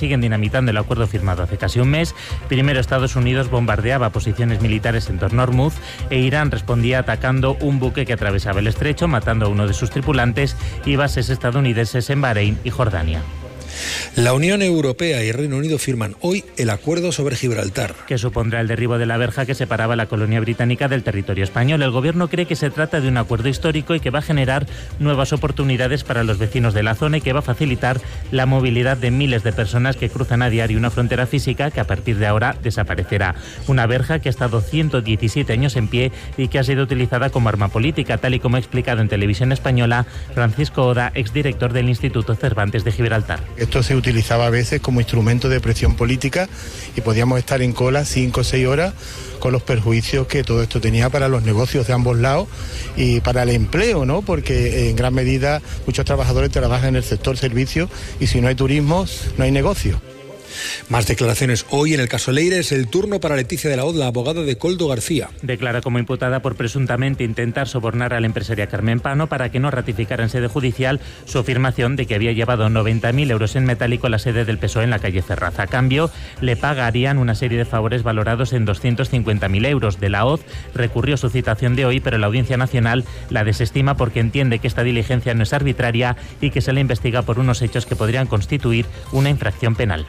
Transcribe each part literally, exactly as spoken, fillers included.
siguen dinamitando el acuerdo firmado hace casi un mes. Primero Estados Unidos bombardeaba posiciones militares en torno a Hormuz e Irán respondía atacando un buque que atravesaba el estrecho, matando a uno de sus tripulantes y bases estadounidenses en Bahrein y Jordania. La Unión Europea y Reino Unido firman hoy el acuerdo sobre Gibraltar, que supondrá el derribo de la verja que separaba la colonia británica del territorio español. El gobierno cree que se trata de un acuerdo histórico y que va a generar nuevas oportunidades para los vecinos de la zona y que va a facilitar la movilidad de miles de personas que cruzan a diario una frontera física que a partir de ahora desaparecerá. Una verja que ha estado ciento diecisiete años en pie y que ha sido utilizada como arma política, tal y como ha explicado en televisión española Francisco Oda, exdirector del Instituto Cervantes de Gibraltar. Esto se utilizaba a veces como instrumento de presión política y podíamos estar en cola cinco o seis horas con los perjuicios que todo esto tenía para los negocios de ambos lados y para el empleo, ¿no? Porque en gran medida muchos trabajadores trabajan en el sector servicios y si no hay turismo, no hay negocio. Más declaraciones hoy en el caso Leire. Es el turno para Leticia de la Hoz, la abogada de Koldo García. Declara como imputada por presuntamente intentar sobornar a la empresaria Carmen Pano para que no ratificara en sede judicial su afirmación de que había llevado noventa mil euros en metálico a la sede del P S O E en la calle Ferraz. A cambio, le pagarían una serie de favores valorados en doscientos cincuenta mil euros. De la Hoz recurrió su citación de hoy, pero la Audiencia Nacional la desestima porque entiende que esta diligencia no es arbitraria y que se le investiga por unos hechos que podrían constituir una infracción penal.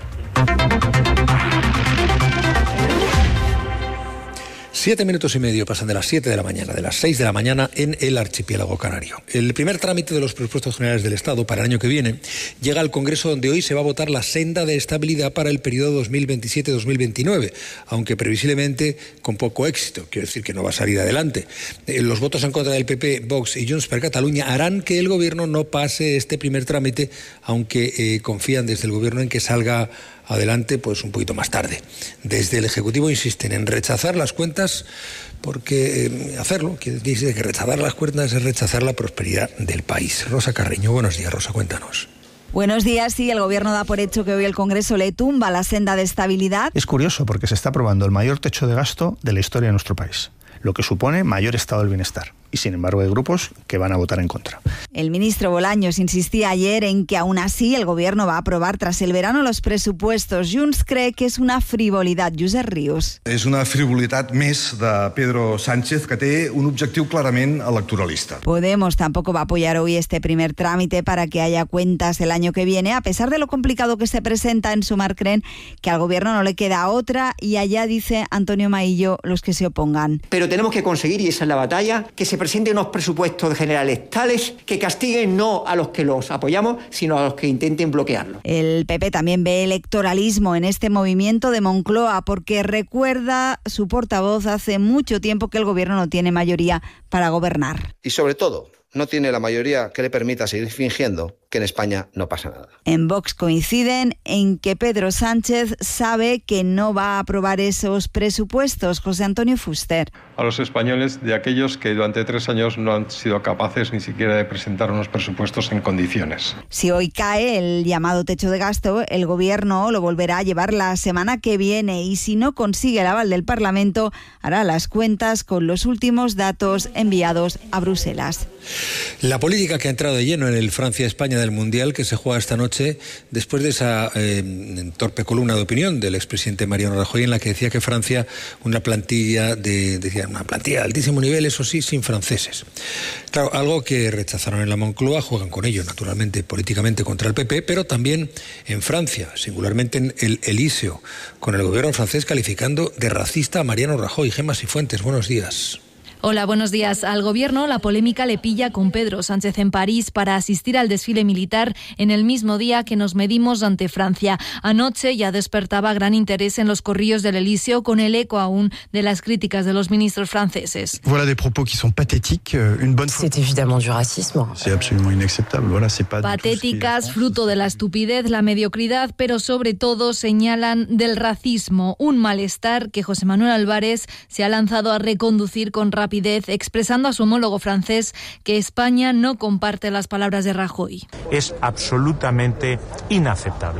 Siete minutos y medio pasan de las siete de la mañana, de las seis de la mañana en el archipiélago canario. El primer trámite de los presupuestos generales del Estado para el año que viene llega al Congreso, donde hoy se va a votar la senda de estabilidad para el periodo dos mil veintisiete dos mil veintinueve, aunque previsiblemente con poco éxito, quiero decir que no va a salir adelante. Los votos en contra del P P, Vox y Junts per Catalunya harán que el Gobierno no pase este primer trámite, aunque eh, confían desde el Gobierno en que salga adelante pues un poquito más tarde. Desde el Ejecutivo insisten en rechazar las cuentas porque eh, hacerlo, que dice que rechazar las cuentas es rechazar la prosperidad del país. Rosa Carreño, buenos días. Rosa, cuéntanos. Buenos días. Sí, el Gobierno da por hecho que hoy el Congreso le tumba la senda de estabilidad. Es curioso porque se está aprobando el mayor techo de gasto de la historia de nuestro país, lo que supone mayor estado del bienestar. Y sin embargo hay grupos que van a votar en contra. El ministro Bolaños insistía ayer en que aún así el Gobierno va a aprobar tras el verano los presupuestos. Junts cree que és una frivolitat. Josep Rius. És una frivolitat més de Pedro Sánchez que té un objectiu clarament electoralista. Podemos tampoco va a apoyar hoy este primer trámite para que haya cuentas el año que viene, a pesar de lo complicado que se presenta. En Sumar creen que al Gobierno no le queda otra y allá, dice Antonio Maillo, los que se opongan. Pero tenemos que conseguir, y esa es la batalla, que se presenten unos presupuestos generales tales que castiguen no a los que los apoyamos, sino a los que intenten bloquearlo. El P P también ve electoralismo en este movimiento de Moncloa porque recuerda su portavoz hace mucho tiempo que el Gobierno no tiene mayoría para gobernar. Y sobre todo, no tiene la mayoría que le permita seguir fingiendo que en España no pasa nada. En Vox coinciden en que Pedro Sánchez sabe que no va a aprobar esos presupuestos. José Antonio Fuster. A los españoles de aquellos que durante tres años no han sido capaces ni siquiera de presentar unos presupuestos en condiciones. Si hoy cae el llamado techo de gasto, el Gobierno lo volverá a llevar la semana que viene y si no consigue el aval del Parlamento, hará las cuentas con los últimos datos enviados a Bruselas. La política que ha entrado de lleno en el Francia-España del Mundial que se juega esta noche después de esa eh, torpe columna de opinión del expresidente Mariano Rajoy en la que decía que Francia, una plantilla de, decía, una plantilla de altísimo nivel, eso sí, sin franceses. Claro, algo que rechazaron en la Moncloa, juegan con ello, naturalmente, políticamente contra el P P, pero también en Francia, singularmente en el Elíseo, con el gobierno francés calificando de racista a Mariano Rajoy. Gemma Sifuentes, buenos días. Hola, buenos días. Al Gobierno la polémica le pilla con Pedro Sánchez en París para asistir al desfile militar en el mismo día que nos medimos ante Francia. Anoche ya despertaba gran interés en los corrillos del Elíseo con el eco aún de las críticas de los ministros franceses. Voilà des propos qui sont pathétiques. Une bonne C'est évidemment du racisme. C'est absolument inacceptable. Voilà, c'est pas Patéticas, fruto de la estupidez, la mediocridad, pero sobre todo señalan del racismo, un malestar que José Manuel Álvarez se ha lanzado a reconducir con rapidez, expresando a su homólogo francés que España no comparte las palabras de Rajoy. Es absolutamente inaceptable.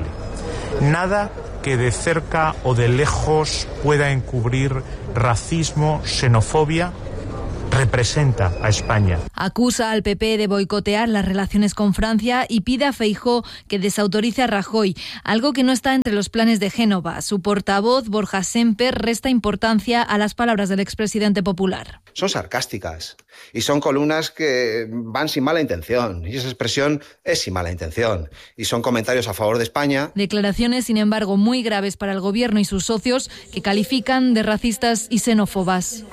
Nada que de cerca o de lejos pueda encubrir racismo, xenofobia, representa a España. Acusa al P P de boicotear las relaciones con Francia y pide a Feijóo que desautorice a Rajoy, algo que no está entre los planes de Génova. Su portavoz, Borja Semper, resta importancia a las palabras del expresidente popular. Son sarcásticas y son columnas que van sin mala intención, y esa expresión es sin mala intención, y son comentarios a favor de España. Declaraciones, sin embargo, muy graves para el gobierno y sus socios, que califican de racistas y xenófobas.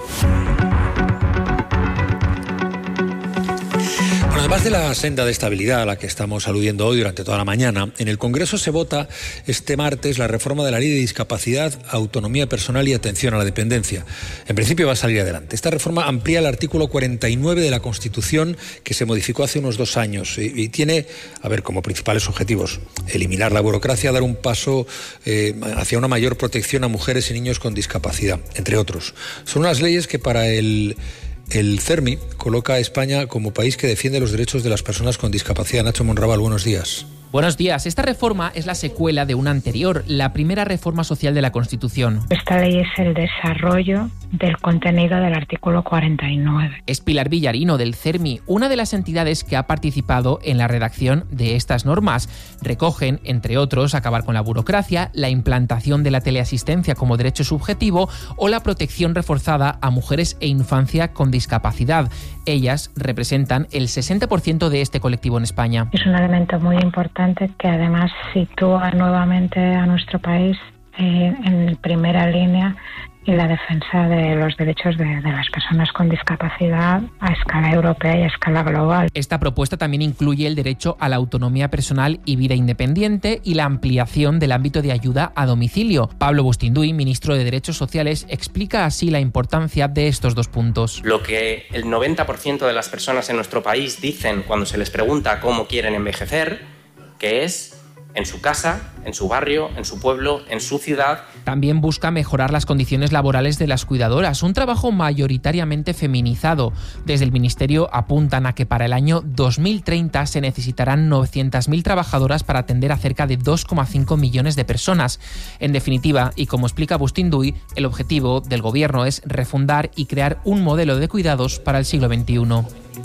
Bueno, además de la senda de estabilidad a la que estamos aludiendo hoy durante toda la mañana, en el Congreso se vota este martes la reforma de la Ley de Discapacidad, Autonomía Personal y Atención a la Dependencia. En principio va a salir adelante. Esta reforma amplía el artículo cuarenta y nueve de la Constitución, que se modificó hace unos dos años y, y tiene, a ver, como principales objetivos, eliminar la burocracia, dar un paso eh, hacia una mayor protección a mujeres y niños con discapacidad, entre otros. Son unas leyes que para el... El CERMI coloca a España como país que defiende los derechos de las personas con discapacidad. Nacho Monraval, buenos días. Buenos días. Esta reforma es la secuela de una anterior, la primera reforma social de la Constitución. Esta ley es el desarrollo del contenido del artículo cuarenta y nueve. Es Pilar Villarino, del CERMI, una de las entidades que ha participado en la redacción de estas normas. Recogen, entre otros, acabar con la burocracia, la implantación de la teleasistencia como derecho subjetivo o la protección reforzada a mujeres e infancia con discapacidad. Ellas representan el sesenta por ciento de este colectivo en España. Es un elemento muy importante que además sitúa nuevamente a nuestro país eh, en primera línea en la defensa de los derechos de, de las personas con discapacidad a escala europea y a escala global. Esta propuesta también incluye el derecho a la autonomía personal y vida independiente y la ampliación del ámbito de ayuda a domicilio. Pablo Bustinduy, ministro de Derechos Sociales, explica así la importancia de estos dos puntos. Lo que el noventa por ciento de las personas en nuestro país dicen cuando se les pregunta cómo quieren envejecer, que es en su casa, en su barrio, en su pueblo, en su ciudad. También busca mejorar las condiciones laborales de las cuidadoras, un trabajo mayoritariamente feminizado. Desde el Ministerio apuntan a que para el año dos mil treinta se necesitarán novecientas mil trabajadoras para atender a cerca de dos coma cinco millones de personas. En definitiva, y como explica Bustinduy, el objetivo del Gobierno es refundar y crear un modelo de cuidados para el siglo veintiuno.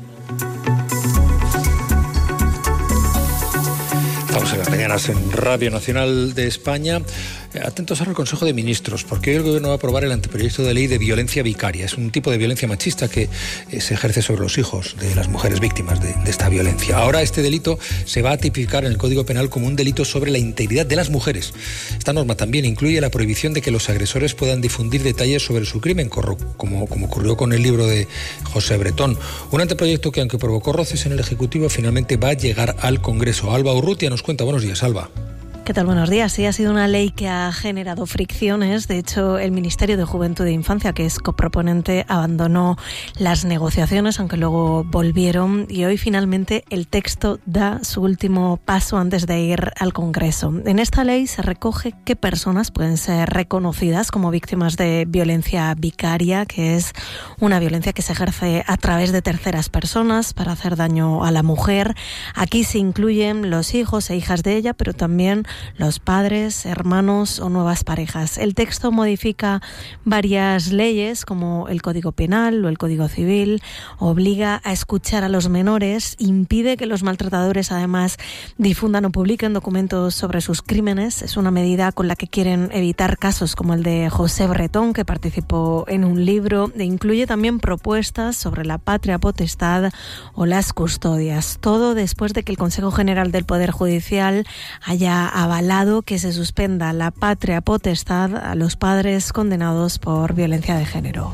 Estamos en las mañanas en Radio Nacional de España. Atentos ahora al Consejo de Ministros, porque hoy el Gobierno va a aprobar el anteproyecto de ley de violencia vicaria. Es un tipo de violencia machista que eh, se ejerce sobre los hijos de las mujeres víctimas de, de esta violencia. Ahora este delito se va a tipificar en el Código Penal como un delito sobre la integridad de las mujeres. Esta norma también incluye la prohibición de que los agresores puedan difundir detalles sobre su crimen, como, como ocurrió con el libro de José Bretón. Un anteproyecto que, aunque provocó roces en el Ejecutivo, finalmente va a llegar al Congreso. Alba Urrutia nos cuenta. Buenos días, Alba. ¿Qué tal? Buenos días. Sí, ha sido una ley que ha generado fricciones. De hecho, el Ministerio de Juventud e Infancia, que es coproponente, abandonó las negociaciones, aunque luego volvieron, y hoy finalmente el texto da su último paso antes de ir al Congreso. En esta ley se recoge qué personas pueden ser reconocidas como víctimas de violencia vicaria, que es una violencia que se ejerce a través de terceras personas para hacer daño a la mujer. Aquí se incluyen los hijos e hijas de ella, pero también los padres, hermanos o nuevas parejas. El texto modifica varias leyes como el Código Penal o el Código Civil, obliga a escuchar a los menores, impide que los maltratadores además difundan o publiquen documentos sobre sus crímenes. Es una medida con la que quieren evitar casos como el de José Bretón, que participó en un libro, e incluye también propuestas sobre la patria potestad o las custodias. Todo después de que el Consejo General del Poder Judicial haya avalado que se suspenda la patria potestad a los padres condenados por violencia de género.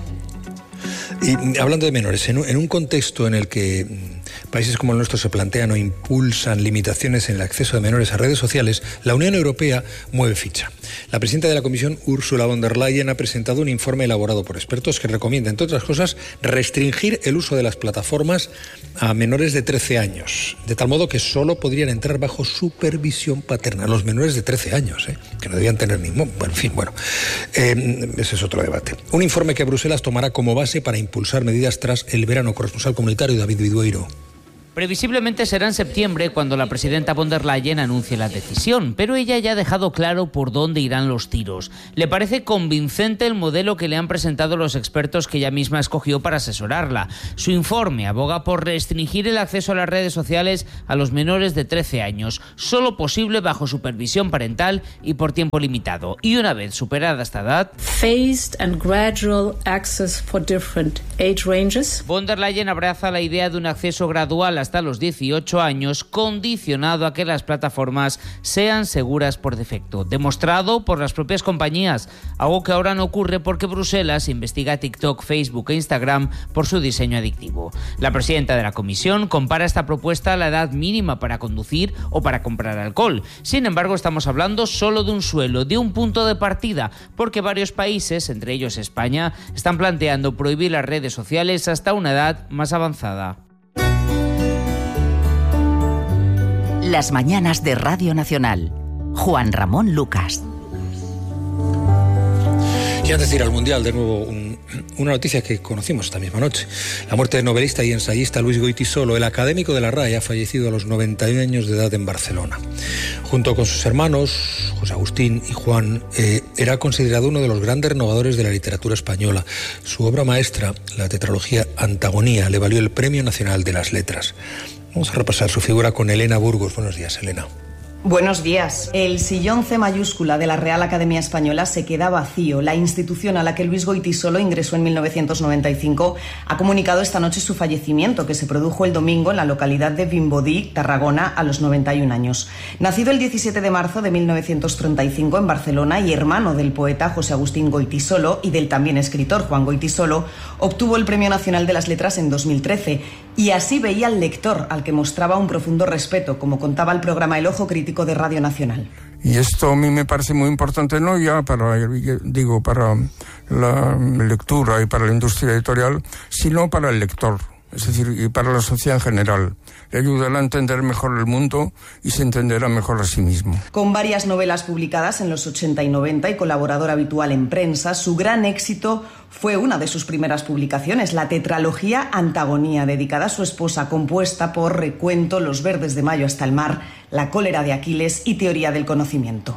Y hablando de menores, en un, en un contexto en el que países como el nuestro se plantean o impulsan limitaciones en el acceso de menores a redes sociales, la Unión Europea mueve ficha. La presidenta de la Comisión, Ursula von der Leyen, ha presentado un informe elaborado por expertos que recomienda, entre otras cosas, restringir el uso de las plataformas a menores de trece años, de tal modo que solo podrían entrar bajo supervisión paterna los menores de trece años, ¿eh? que no debían tener ningún... Bueno, en fin, bueno, eh, ese es otro debate. Un informe que Bruselas tomará como base para impulsar medidas tras el verano. Corresponsal comunitario David Vidueiro. Previsiblemente será en septiembre cuando la presidenta von der Leyen anuncie la decisión, pero ella ya ha dejado claro por dónde irán los tiros. Le parece convincente el modelo que le han presentado los expertos que ella misma escogió para asesorarla. Su informe aboga por restringir el acceso a las redes sociales a los menores de trece años, solo posible bajo supervisión parental y por tiempo limitado. Y una vez superada esta edad, phased and gradual access for different age ranges. Von der Leyen abraza la idea de un acceso gradual hasta los dieciocho años, condicionado a que las plataformas sean seguras por defecto, demostrado por las propias compañías, algo que ahora no ocurre porque Bruselas investiga a TikTok, Facebook e Instagram por su diseño adictivo. La presidenta de la Comisión compara esta propuesta a la edad mínima para conducir o para comprar alcohol. Sin embargo, estamos hablando solo de un suelo, de un punto de partida, porque varios países, entre ellos España, están planteando prohibir las redes sociales hasta una edad más avanzada. Las mañanas de Radio Nacional. Juan Ramón Lucas. Y antes de ir al Mundial, de nuevo, un, una noticia que conocimos esta misma noche. La muerte del novelista y ensayista Luis Goytisolo, el académico de la R A E, ha fallecido a los noventa y un años de edad en Barcelona. Junto con sus hermanos, José Agustín y Juan, eh, era considerado uno de los grandes renovadores de la literatura española. Su obra maestra, la tetralogía Antagonía, le valió el Premio Nacional de las Letras. Vamos a repasar su figura con Elena Burgos. Buenos días, Elena. Buenos días. El sillón C mayúscula de la Real Academia Española se queda vacío. La institución a la que Luis Goytisolo ingresó en mil novecientos noventa y cinco ha comunicado esta noche su fallecimiento, que se produjo el domingo en la localidad de Vimbodí, Tarragona, a los noventa y un años. Nacido el diecisiete de marzo de mil novecientos treinta y cinco en Barcelona y hermano del poeta José Agustín Goytisolo y del también escritor Juan Goytisolo, obtuvo el Premio Nacional de las Letras en dos mil trece. Y así veía al lector, al que mostraba un profundo respeto, como contaba el programa El Ojo Crítico de Radio Nacional. Y esto a mí me parece muy importante, no ya para, digo, para la lectura y para la industria editorial, sino para el lector, es decir, y para la sociedad en general. Le ayudará a entender mejor el mundo y se entenderá mejor a sí mismo. Con varias novelas publicadas en los ochenta y noventa y colaborador habitual en prensa, su gran éxito fue una de sus primeras publicaciones, la tetralogía Antagonía, dedicada a su esposa, compuesta por Recuento, Los verdes de mayo hasta el mar, La cólera de Aquiles y Teoría del conocimiento.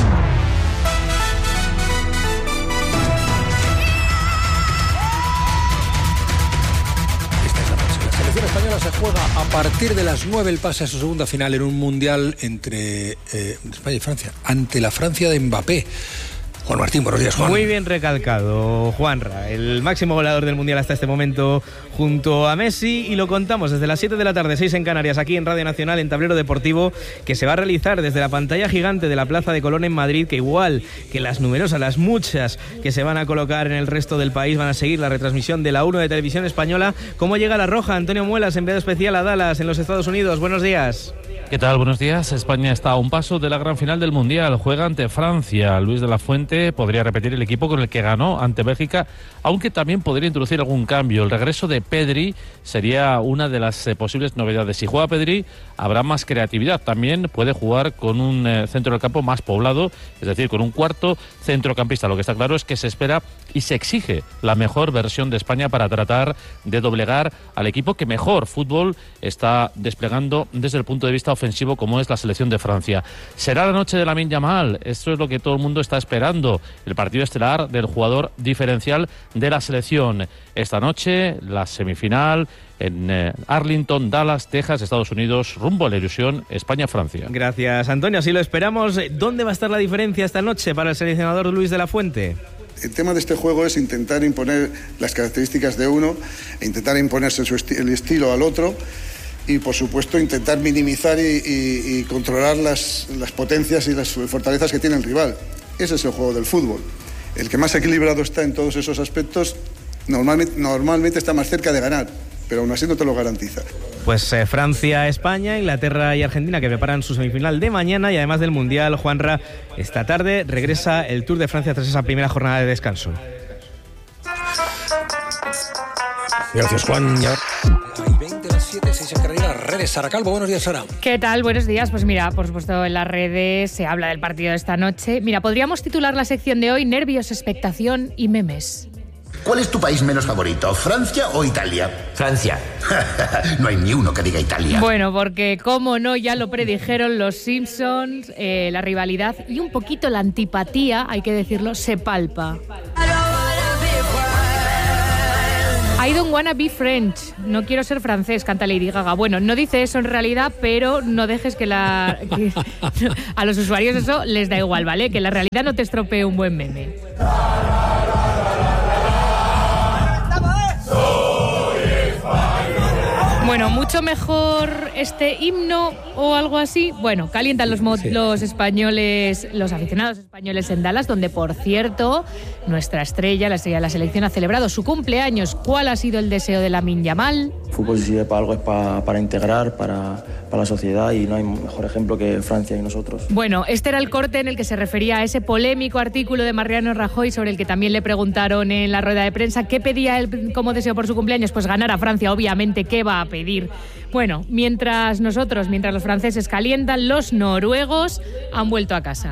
La española se juega a partir de las nueve el pase a su segunda final en un mundial entre eh, España y Francia, ante la Francia de Mbappé. Juan Martín, buenos días, Juan. Muy bien recalcado, Juanra, el máximo goleador del Mundial hasta este momento junto a Messi, y lo contamos desde las siete de la tarde, seis en Canarias, aquí en Radio Nacional, en Tablero Deportivo, que se va a realizar desde la pantalla gigante de la Plaza de Colón en Madrid, que igual que las numerosas, las muchas que se van a colocar en el resto del país, van a seguir la retransmisión de la uno de Televisión Española. ¿Cómo llega la Roja? Antonio Muelas, enviado especial a Dallas, en los Estados Unidos. Buenos días. ¿Qué tal? Buenos días. España está a un paso de la gran final del Mundial. Juega ante Francia. Luis de la Fuente podría repetir el equipo con el que ganó ante Bélgica, aunque también podría introducir algún cambio. El regreso de Pedri sería una de las eh, posibles novedades. Si juega Pedri, habrá más creatividad. También puede jugar con un eh, centro del campo más poblado, es decir, con un cuarto centrocampista. Lo que está claro es que se espera y se exige la mejor versión de España para tratar de doblegar al equipo que mejor fútbol está desplegando desde el punto de vista ofensivo, como es la selección de Francia. Será la noche de Lamine Yamal. Esto es lo que todo el mundo está esperando. El partido estelar del jugador diferencial de la selección. Esta noche, la semifinal en eh, Arlington, Dallas, Texas, Estados Unidos, rumbo a la ilusión España-Francia. Gracias, Antonio. Así lo esperamos. ¿Dónde va a estar la diferencia esta noche para el seleccionador Luis de la Fuente? El tema de este juego es intentar imponer las características de uno e intentar imponerse su esti- el estilo al otro, y por supuesto intentar minimizar y, y, y controlar las, las potencias y las fortalezas que tiene el rival. Ese es el juego del fútbol. El que más equilibrado está en todos esos aspectos normalmente, normalmente está más cerca de ganar, pero aún así no te lo garantiza. Pues eh, Francia, España, Inglaterra y Argentina, que preparan su semifinal de mañana, y además del Mundial, Juanra, esta tarde regresa el Tour de Francia tras esa primera jornada de descanso. Gracias, Juan. Hay veinte a las siete, seis en carrera, redes. Sara Calvo, buenos días, Sara. ¿Qué tal? Buenos días. Pues mira, por supuesto, en las redes se habla del partido de esta noche. Mira, podríamos titular la sección de hoy Nervios, expectación y memes. ¿Cuál es tu país menos favorito, Francia o Italia? Francia. No hay ni uno que diga Italia. Bueno, porque como no, ya lo predijeron los Simpsons, eh, la rivalidad y un poquito la antipatía, hay que decirlo, se palpa. I don't wanna be French. No quiero ser francés, canta Lady Gaga. Bueno, no dice eso en realidad, pero no dejes que la... Que, a los usuarios eso les da igual, ¿vale? Que la realidad no te estropee un buen meme. Bueno, mucho mejor este himno o algo así. Bueno, calientan los, mo- sí. los españoles, los aficionados españoles en Dallas, donde, por cierto, nuestra estrella, la estrella de la selección, ha celebrado su cumpleaños. ¿Cuál ha sido el deseo de Lamine Yamal? El fútbol, si sirve para algo, es para, para integrar, para, para la sociedad, y no hay mejor ejemplo que Francia y nosotros. Bueno, este era el corte en el que se refería a ese polémico artículo de Mariano Rajoy, sobre el que también le preguntaron en la rueda de prensa qué pedía él como deseo por su cumpleaños. Pues ganar a Francia, obviamente. ¿Qué va a pedir? Bueno, mientras nosotros, mientras los franceses calientan, los noruegos han vuelto a casa.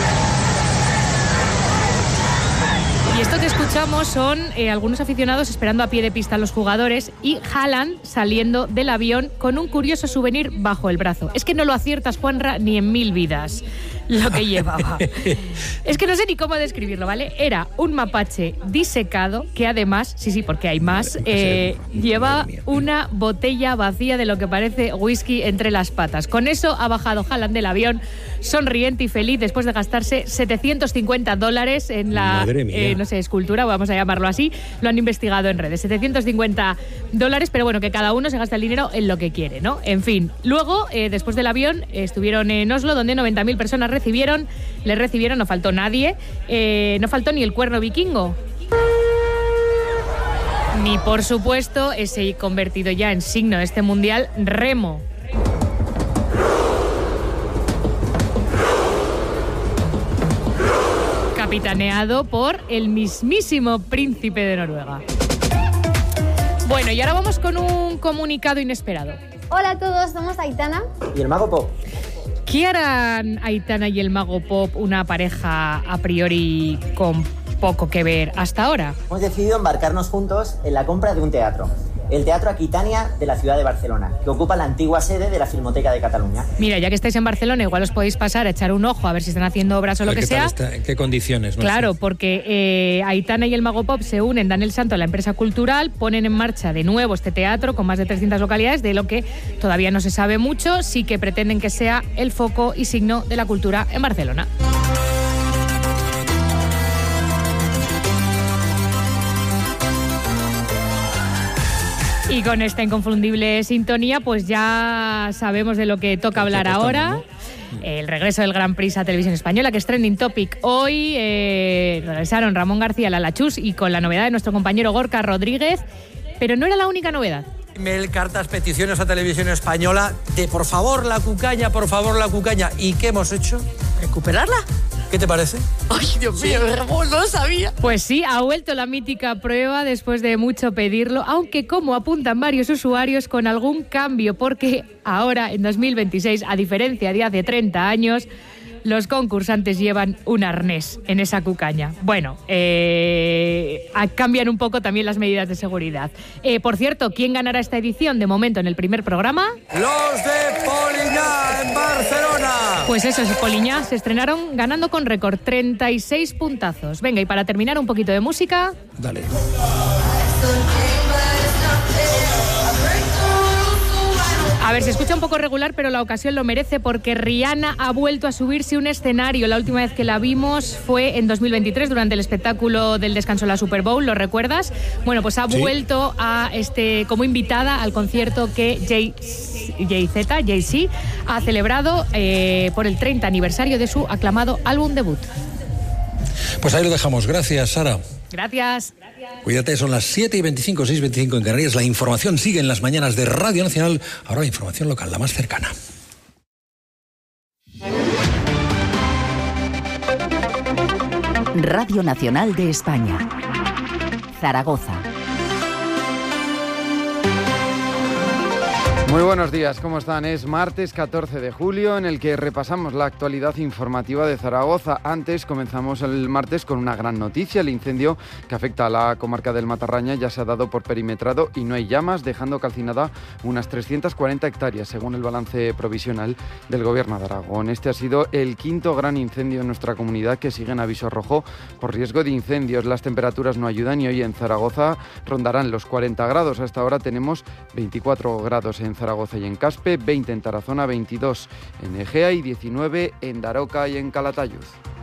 Y esto que escuchamos son eh, algunos aficionados esperando a pie de pista a los jugadores y Haaland saliendo del avión con un curioso souvenir bajo el brazo. Es que no lo aciertas, Juanra, ni en mil vidas lo que llevaba. Es que no sé ni cómo describirlo, ¿vale? Era un mapache disecado que además, sí, sí, porque hay más, eh, lleva una botella vacía de lo que parece whisky entre las patas. Con eso ha bajado Haaland del avión, sonriente y feliz, después de gastarse setecientos cincuenta dólares en la, eh, no sé, escultura, vamos a llamarlo así. Lo han investigado en redes. setecientos cincuenta dólares, pero bueno, que cada uno se gasta el dinero en lo que quiere, ¿no? En fin, luego, eh, después del avión, eh, estuvieron en Oslo, donde noventa mil personas recibieron, le recibieron, no faltó nadie, eh, no faltó ni el cuerno vikingo. Ni, por supuesto, ese convertido ya en signo de este mundial, remo. Capitaneado por el mismísimo príncipe de Noruega. Bueno, y ahora vamos con un comunicado inesperado. Hola a todos, somos Aitana y el Mago Pop. ¿Qué harán Aitana y el Mago Pop, una pareja a priori con poco que ver hasta ahora? Hemos decidido embarcarnos juntos en la compra de un teatro. El Teatro Aquitania de la ciudad de Barcelona, que ocupa la antigua sede de la Filmoteca de Cataluña. Mira, ya que estáis en Barcelona, igual os podéis pasar a echar un ojo a ver si están haciendo obras o lo que sea. Está, ¿en qué condiciones? No claro, sé. porque eh, Aitana y el Mago Pop se unen, dan el santo a la empresa cultural, ponen en marcha de nuevo este teatro con más de trescientas localidades, de lo que todavía no se sabe mucho, sí que pretenden que sea el foco y signo de la cultura en Barcelona. Y con esta inconfundible sintonía, pues ya sabemos de lo que toca hablar ahora. El regreso del Grand Prix a Televisión Española, que es trending topic hoy. Eh, regresaron Ramón García, Lala Chus, y con la novedad de nuestro compañero Gorka Rodríguez. Pero no era la única novedad. Email, cartas, peticiones a Televisión Española de por favor la cucaña, por favor la cucaña. ¿Y qué hemos hecho? ¿Recuperarla? ¿Qué te parece? Ay, Dios mío, Ramón, no lo sabía. Pues sí, ha vuelto la mítica prueba después de mucho pedirlo, aunque como apuntan varios usuarios, con algún cambio, porque ahora, en dos mil veintiséis, a diferencia de hace treinta años, los concursantes llevan un arnés en esa cucaña. Bueno, eh, cambian un poco también las medidas de seguridad. Eh, por cierto, ¿quién ganará esta edición de momento en el primer programa? ¡Los de Poliñá, en Barcelona! Pues eso, Poliñá se estrenaron ganando con récord, treinta y seis puntazos. Venga, y para terminar, un poquito de música. Dale. A ver, se escucha un poco regular, pero la ocasión lo merece, porque Rihanna ha vuelto a subirse a un escenario. La última vez que la vimos fue en dos mil veintitrés, durante el espectáculo del descanso de la Super Bowl, ¿lo recuerdas? Bueno, pues ha ¿Sí? vuelto a este como invitada al concierto que Jay-Z, Jay-Z, ha celebrado eh, por el treinta aniversario de su aclamado álbum debut. Pues ahí lo dejamos. Gracias, Sara. Gracias. Cuídate, son las siete y veinticinco, seis y veinticinco en Canarias. La información sigue en las mañanas de Radio Nacional. Ahora la información local, la más cercana. Radio Nacional de España. Zaragoza. Muy buenos días, ¿cómo están? Es martes catorce de julio en el que repasamos la actualidad informativa de Zaragoza. Antes comenzamos el martes con una gran noticia. El incendio que afecta a la comarca del Matarraña ya se ha dado por perimetrado y no hay llamas, dejando calcinada unas trescientas cuarenta hectáreas, según el balance provisional del Gobierno de Aragón. Este ha sido el quinto gran incendio en nuestra comunidad que sigue en aviso rojo por riesgo de incendios. Las temperaturas no ayudan y hoy en Zaragoza rondarán los cuarenta grados. Hasta ahora tenemos veinticuatro grados en Zaragoza y en Caspe, veinte en Tarazona, veintidós en Egea y diecinueve en Daroca y en Calatayud.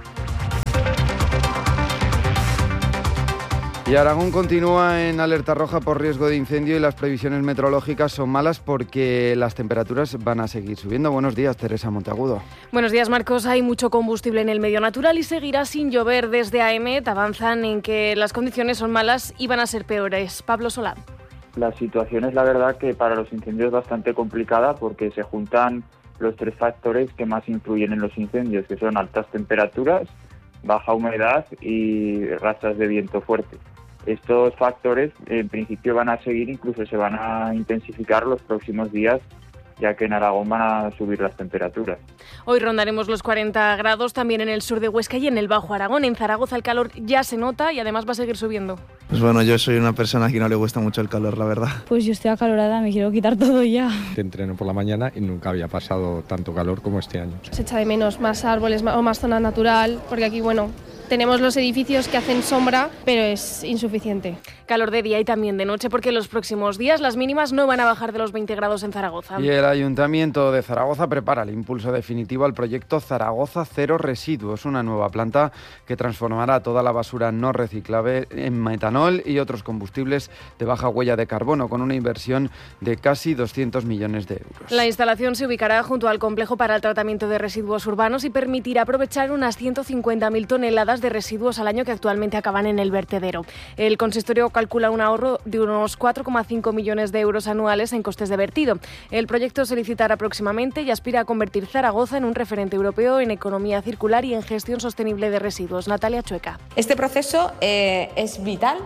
Y Aragón continúa en alerta roja por riesgo de incendio y las previsiones meteorológicas son malas porque las temperaturas van a seguir subiendo. Buenos días, Teresa Monteagudo. Buenos días, Marcos. Hay mucho combustible en el medio natural y seguirá sin llover. Desde A E M E T avanzan en que las condiciones son malas y van a ser peores. Pablo Solán. La situación es, la verdad, que para los incendios es bastante complicada porque se juntan los tres factores que más influyen en los incendios, que son altas temperaturas, baja humedad y rachas de viento fuerte. Estos factores, en principio, van a seguir, incluso se van a intensificar los próximos días, ya que en Aragón van a subir las temperaturas. Hoy rondaremos los cuarenta grados también en el sur de Huesca y en el Bajo Aragón. En Zaragoza el calor ya se nota y además va a seguir subiendo. Pues bueno, yo soy una persona que no le gusta mucho el calor, la verdad. Pues yo estoy acalorada, me quiero quitar todo ya. Entreno por la mañana y nunca había pasado tanto calor como este año. Se echa de menos más árboles o más zona natural, porque aquí, bueno, tenemos los edificios que hacen sombra, pero es insuficiente. Calor de día y también de noche, porque los próximos días las mínimas no van a bajar de los veinte grados en Zaragoza. Y el Ayuntamiento de Zaragoza prepara el impulso definitivo al proyecto Zaragoza Cero Residuos, una nueva planta que transformará toda la basura no reciclable en metanol y otros combustibles de baja huella de carbono, con una inversión de casi doscientos millones de euros. La instalación se ubicará junto al complejo para el tratamiento de residuos urbanos y permitirá aprovechar unas ciento cincuenta mil toneladas de residuos al año que actualmente acaban en el vertedero. El consistorio calcula un ahorro de unos cuatro coma cinco millones de euros anuales en costes de vertido. El proyecto se licitará próximamente y aspira a convertir Zaragoza en un referente europeo en economía circular y en gestión sostenible de residuos. Natalia Chueca. Este proceso eh, es vital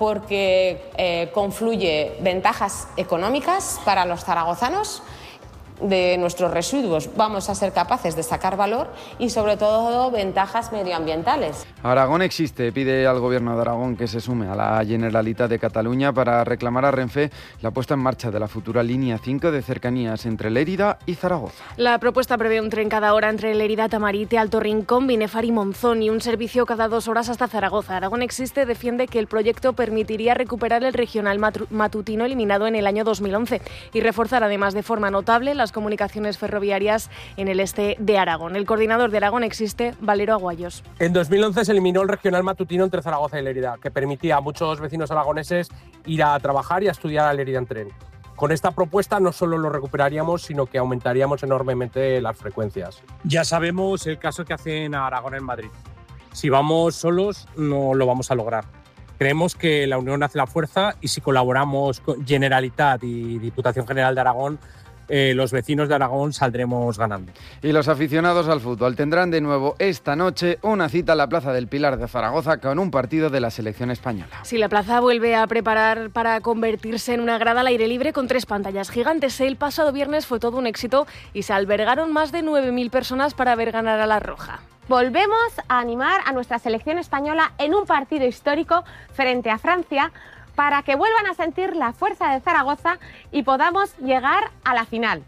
porque eh, confluye ventajas económicas para los zaragozanos. De nuestros residuos vamos a ser capaces de sacar valor y sobre todo ventajas medioambientales. Aragón existe, pide al Gobierno de Aragón que se sume a la Generalitat de Cataluña para reclamar a Renfe la puesta en marcha de la futura línea cinco de cercanías entre Lérida y Zaragoza. La propuesta prevé un tren cada hora entre Lérida, Tamarite, Alto Rincón, Binefar y Monzón y un servicio cada dos horas hasta Zaragoza. Aragón existe defiende que el proyecto permitiría recuperar el regional matutino eliminado en el año dos mil once y reforzar además de forma notable las comunicaciones ferroviarias en el este de Aragón. El coordinador de Aragón existe, Valero Aguayos. En dos mil once se eliminó el regional matutino entre Zaragoza y Lérida, que permitía a muchos vecinos aragoneses ir a trabajar y a estudiar a Lérida en tren. Con esta propuesta no solo lo recuperaríamos, sino que aumentaríamos enormemente las frecuencias. Ya sabemos el caso que hacen a Aragón en Madrid. Si vamos solos, no lo vamos a lograr. Creemos que la unión hace la fuerza y si colaboramos con Generalitat y Diputación General de Aragón, Eh, los vecinos de Aragón saldremos ganando. Y los aficionados al fútbol tendrán de nuevo esta noche una cita en la Plaza del Pilar de Zaragoza con un partido de la selección española. Sí, la plaza vuelve a preparar para convertirse en una grada al aire libre con tres pantallas gigantes. El pasado viernes fue todo un éxito y se albergaron más de nueve mil personas para ver ganar a la Roja. Volvemos a animar a nuestra selección española en un partido histórico frente a Francia, para que vuelvan a sentir la fuerza de Zaragoza y podamos llegar a la final.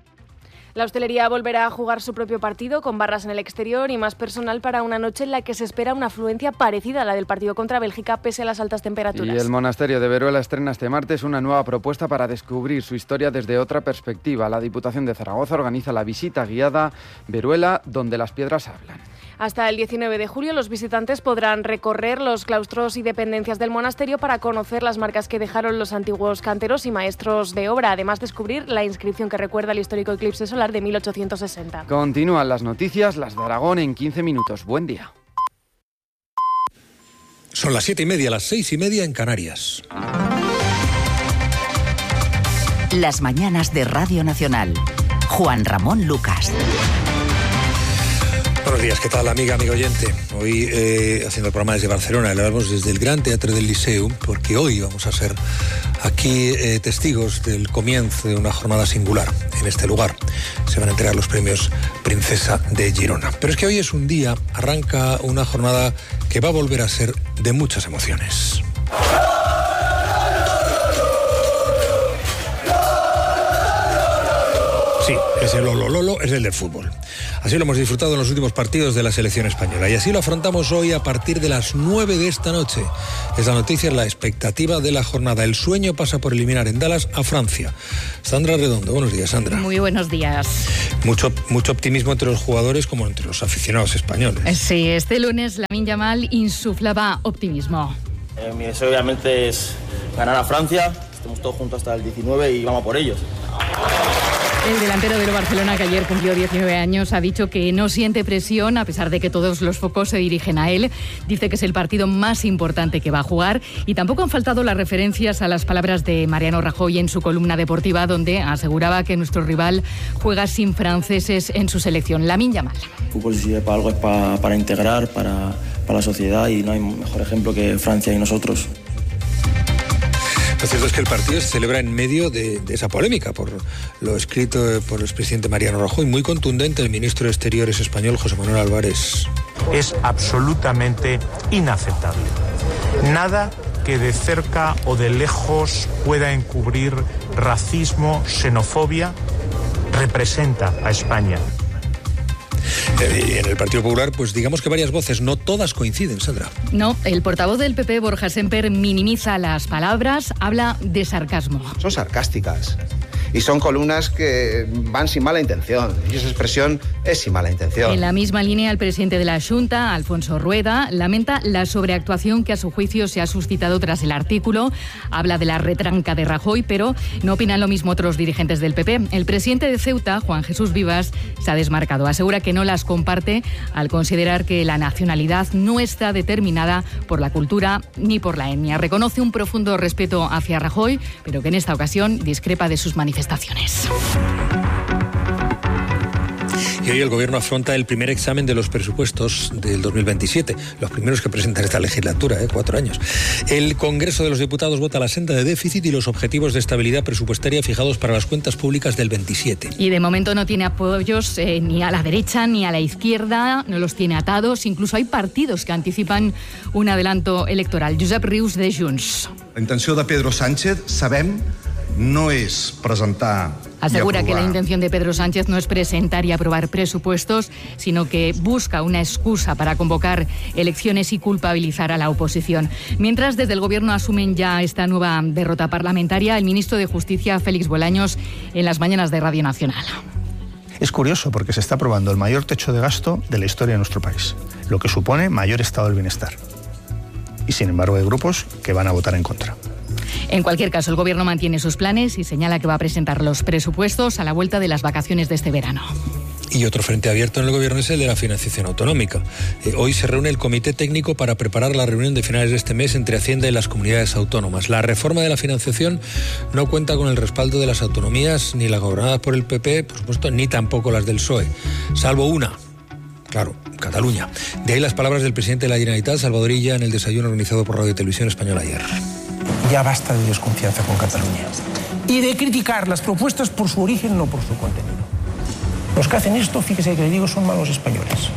La hostelería volverá a jugar su propio partido con barras en el exterior y más personal para una noche en la que se espera una afluencia parecida a la del partido contra Bélgica pese a las altas temperaturas. Y el monasterio de Veruela estrena este martes una nueva propuesta para descubrir su historia desde otra perspectiva. La Diputación de Zaragoza organiza la visita guiada Veruela, donde las piedras hablan. Hasta el diecinueve de julio los visitantes podrán recorrer los claustros y dependencias del monasterio para conocer las marcas que dejaron los antiguos canteros y maestros de obra, además descubrir la inscripción que recuerda el histórico eclipse solar de mil ochocientos sesenta. Continúan las noticias, las de Aragón en quince minutos. Buen día. Son las siete y media, las seis y media en Canarias. Las mañanas de Radio Nacional. Juan Ramón Lucas. Buenos días, ¿qué tal, amiga, amigo oyente? Hoy, eh, haciendo el programa desde Barcelona, le hablamos desde el Gran Teatre del Liceu, porque hoy vamos a ser aquí eh, testigos del comienzo de una jornada singular en este lugar. Se van a entregar los premios Princesa de Girona. Pero es que hoy es un día, arranca una jornada que va a volver a ser de muchas emociones. Sí, ese Lolo Lolo es el del fútbol. Así lo hemos disfrutado en los últimos partidos de la selección española y así lo afrontamos hoy a partir de las nueve de esta noche. Es la noticia, la expectativa de la jornada. El sueño pasa por eliminar en Dallas a Francia. Sandra Redondo, buenos días, Sandra. Muy buenos días. Mucho, mucho optimismo entre los jugadores como entre los aficionados españoles. Sí, este lunes Lamine Yamal insuflaba optimismo. Eh, mi deseo obviamente es ganar a Francia. Estamos todos juntos hasta el diecinueve y vamos por ellos. El delantero del Barcelona, que ayer cumplió diecinueve años, ha dicho que no siente presión, a pesar de que todos los focos se dirigen a él. Dice que es el partido más importante que va a jugar. Y tampoco han faltado las referencias a las palabras de Mariano Rajoy en su columna deportiva, donde aseguraba que nuestro rival juega sin franceses en su selección. Lamine Yamal. El fútbol, si sirve para algo, es para, para integrar, para, para la sociedad, y no hay mejor ejemplo que Francia y nosotros. Lo cierto es que el partido se celebra en medio de, de esa polémica por lo escrito por el expresidente Mariano Rajoy, muy contundente el ministro de Exteriores español, José Manuel Álvarez. Es absolutamente inaceptable. Nada que de cerca o de lejos pueda encubrir racismo, xenofobia, representa a España. Y en el Partido Popular, pues digamos que varias voces, no todas coinciden, Sandra. No, el portavoz del P P, Borja Semper, minimiza las palabras, habla de sarcasmo. Son sarcásticas y son columnas que van sin mala intención, y esa expresión es sin mala intención. En la misma línea, el presidente de la Xunta, Alfonso Rueda, lamenta la sobreactuación que a su juicio se ha suscitado tras el artículo. Habla de la retranca de Rajoy, pero no opinan lo mismo otros dirigentes del P P. El presidente de Ceuta, Juan Jesús Vivas, se ha desmarcado. Asegura que no las comparte al considerar que la nacionalidad no está determinada por la cultura ni por la etnia. Reconoce un profundo respeto hacia Rajoy, pero que en esta ocasión discrepa de sus manifestaciones. Y hoy el Gobierno afronta el primer examen de los presupuestos del dos mil veintisiete, los primeros que presenta esta legislatura, ¿eh? cuatro años. El Congreso de los Diputados vota la senda de déficit y los objetivos de estabilidad presupuestaria fijados para las cuentas públicas del veintisiete. Y de momento no tiene apoyos eh, ni a la derecha ni a la izquierda, no los tiene atados. Incluso hay partidos que anticipan un adelanto electoral. Josep Rius, de Junts. La intenció de Pedro Sánchez, sabem, no és presentar. Asegura que la intención de Pedro Sánchez no es presentar y aprobar presupuestos, sino que busca una excusa para convocar elecciones y culpabilizar a la oposición. Mientras, desde el Gobierno asumen ya esta nueva derrota parlamentaria, el ministro de Justicia, Félix Bolaños, en las mañanas de Radio Nacional. Es curioso porque se está aprobando el mayor techo de gasto de la historia de nuestro país, lo que supone mayor estado del bienestar. Y sin embargo hay grupos que van a votar en contra. En cualquier caso, el Gobierno mantiene sus planes y señala que va a presentar los presupuestos a la vuelta de las vacaciones de este verano. Y otro frente abierto en el Gobierno es el de la financiación autonómica. Eh, hoy se reúne el Comité Técnico para preparar la reunión de finales de este mes entre Hacienda y las comunidades autónomas. La reforma de la financiación no cuenta con el respaldo de las autonomías, ni las gobernadas por el P P, por supuesto, ni tampoco las del P S O E, salvo una. Claro, Cataluña. De ahí las palabras del presidente de la Generalitat, Salvador Illa, en el desayuno organizado por Radio y Televisión Española ayer. Ya basta de desconfianza con Cataluña y de criticar las propuestas por su origen, no por su contenido. Los que hacen esto, fíjese que le digo, son malos españoles.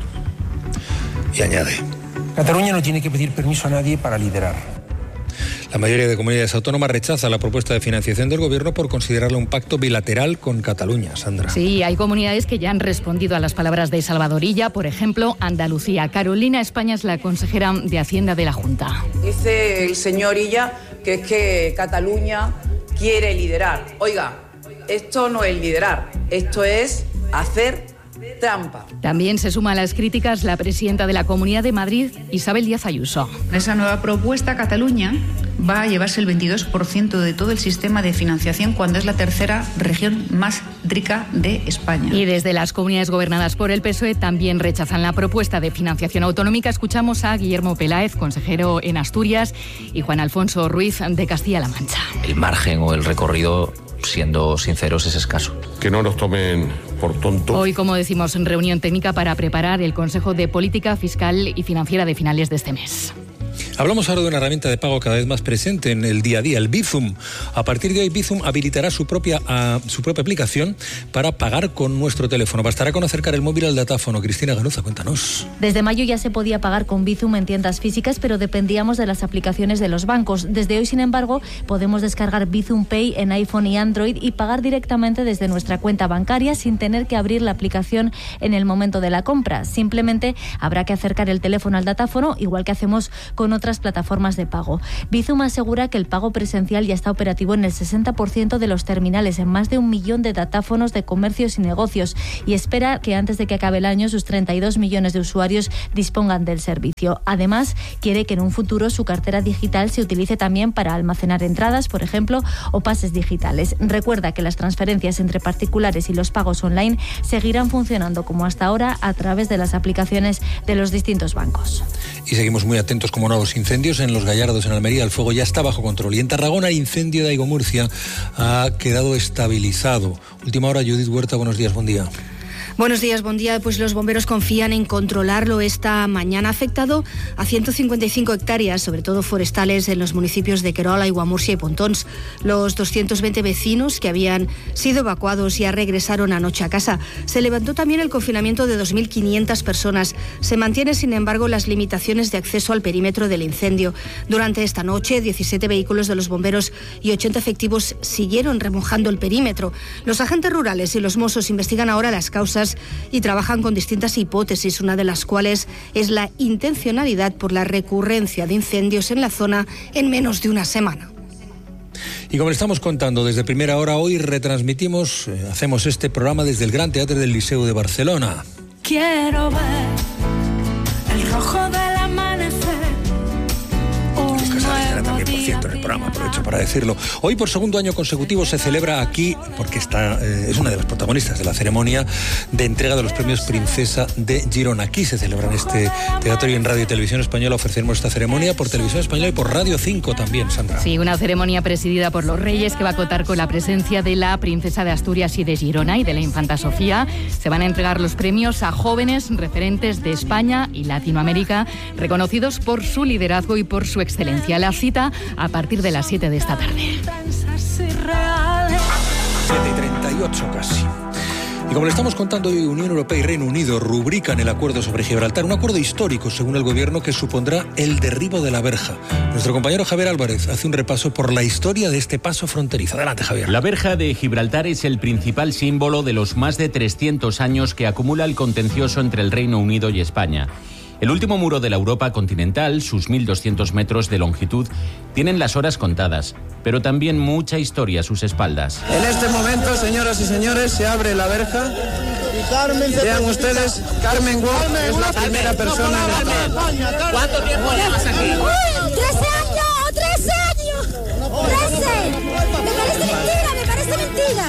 Y añade: Cataluña no tiene que pedir permiso a nadie para liderar. La mayoría de comunidades autónomas rechaza la propuesta de financiación del Gobierno por considerarla un pacto bilateral con Cataluña, Sandra. Sí, hay comunidades que ya han respondido a las palabras de Salvador Illa, por ejemplo, Andalucía. Carolina España es la consejera de Hacienda de la Junta. Dice el señor Illa que es que Cataluña quiere liderar. Oiga, esto no es liderar, esto es hacer trampa. También se suma a las críticas la presidenta de la Comunidad de Madrid, Isabel Díaz Ayuso. En esa nueva propuesta, Cataluña va a llevarse el veintidós por ciento de todo el sistema de financiación cuando es la tercera región más rica de España. Y desde las comunidades gobernadas por el P S O E también rechazan la propuesta de financiación autonómica. Escuchamos a Guillermo Peláez, consejero en Asturias, y Juan Alfonso Ruiz, de Castilla-La Mancha. El margen o el recorrido siendo sinceros, es escaso. Que no nos tomen por tontos. Hoy, como decimos, en reunión técnica para preparar el Consejo de Política Fiscal y Financiera de finales de este mes. Hablamos ahora de una herramienta de pago cada vez más presente en el día a día, el Bizum. A partir de hoy, Bizum habilitará su propia, uh, su propia aplicación para pagar con nuestro teléfono. Bastará con acercar el móvil al datáfono. Cristina Ganuza, cuéntanos. Desde mayo ya se podía pagar con Bizum en tiendas físicas, pero dependíamos de las aplicaciones de los bancos. Desde hoy, sin embargo, podemos descargar Bizum Pay en iPhone y Android y pagar directamente desde nuestra cuenta bancaria sin tener que abrir la aplicación en el momento de la compra. Simplemente habrá que acercar el teléfono al datáfono, igual que hacemos con otras plataformas de pago. Bizum asegura que el pago presencial ya está operativo en el sesenta por ciento de los terminales en más de un millón de datáfonos de comercios y negocios y espera que antes de que acabe el año sus treinta y dos millones de usuarios dispongan del servicio. Además, quiere que en un futuro su cartera digital se utilice también para almacenar entradas, por ejemplo, o pases digitales. Recuerda que las transferencias entre particulares y los pagos online seguirán funcionando como hasta ahora a través de las aplicaciones de los distintos bancos. Y seguimos muy atentos como no a los incendios en Los Gallardos, en Almería. El fuego ya está bajo control. Y en Tarragona, el incendio de Aigo Murcia ha quedado estabilizado. Última hora, Judith Huerta, buenos días, buen día. Buenos días, buen día. Pues los bomberos confían en controlarlo esta mañana. Ha afectado a ciento cincuenta y cinco hectáreas, sobre todo forestales, en los municipios de Querol, Aiguamurcia y Pontons. Los doscientos veinte vecinos que habían sido evacuados ya regresaron anoche a casa. Se levantó también el confinamiento de dos mil quinientas personas. Se mantienen, sin embargo, las limitaciones de acceso al perímetro del incendio. Durante esta noche, diecisiete vehículos de los bomberos y ochenta efectivos siguieron remojando el perímetro. Los agentes rurales y los Mossos investigan ahora las causas y trabajan con distintas hipótesis, una de las cuales es la intencionalidad por la recurrencia de incendios en la zona en menos de una semana. Y como le estamos contando desde primera hora, hoy retransmitimos, eh, hacemos este programa desde el Gran Teatre del Liceu de Barcelona. Quiero ver el rojo del amanecer. También, por cierto, en el programa, aprovecho para decirlo. Hoy, por segundo año consecutivo, se celebra aquí, porque está, eh, es una de las protagonistas de la ceremonia de entrega de los premios Princesa de Girona. Aquí se celebra en este teatro y en Radio y Televisión Española ofrecemos esta ceremonia por Televisión Española y por Radio cinco también, Sandra. Sí, una ceremonia presidida por los Reyes que va a contar con la presencia de la Princesa de Asturias y de Girona y de la Infanta Sofía. Se van a entregar los premios a jóvenes referentes de España y Latinoamérica, reconocidos por su liderazgo y por su excelencia. La cita a partir de las siete de esta tarde. siete y treinta y ocho casi. Y como le estamos contando hoy, Unión Europea y Reino Unido rubrican el acuerdo sobre Gibraltar, un acuerdo histórico, según el gobierno, que supondrá el derribo de la verja. Nuestro compañero Javier Álvarez hace un repaso por la historia de este paso fronterizo. Adelante, Javier. La verja de Gibraltar es el principal símbolo de los más de trescientos años que acumula el contencioso entre el Reino Unido y España. El último muro de la Europa continental, sus mil doscientos metros de longitud, tienen las horas contadas, pero también mucha historia a sus espaldas. En este momento, señoras y señores, se abre la verja. Vean ustedes, Carmen Wolf es la primera persona en entrar. ¿Cuánto tiempo llevas aquí? ¡Trece años! ¡Trece años! ¡Trece! ¡Me parece mentira! ¡Me parece mentira!